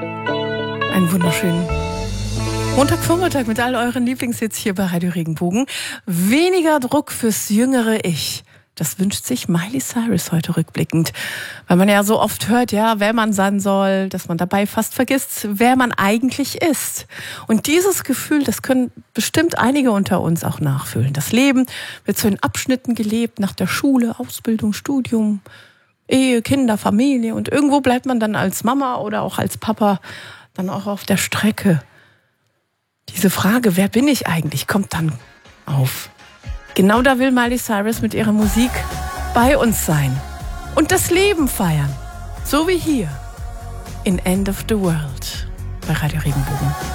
Einen wunderschönen Montagvormittag mit all euren Lieblingshits hier bei Radio Regenbogen. Weniger Druck fürs jüngere Ich. Das wünscht sich Miley Cyrus heute rückblickend. Weil man ja so oft hört, ja, wer man sein soll, dass man dabei fast vergisst, wer man eigentlich ist. Und dieses Gefühl, das können bestimmt einige unter uns auch nachfühlen. Das Leben wird so in Abschnitten gelebt, nach der Schule, Ausbildung, Studium, Ehe, Kinder, Familie. Und irgendwo bleibt man dann als Mama oder auch als Papa dann auch auf der Strecke. Diese Frage, wer bin ich eigentlich, kommt dann auf. Genau da will Miley Cyrus mit ihrer Musik bei uns sein und das Leben feiern. So wie hier in End of the World bei Radio Regenbogen.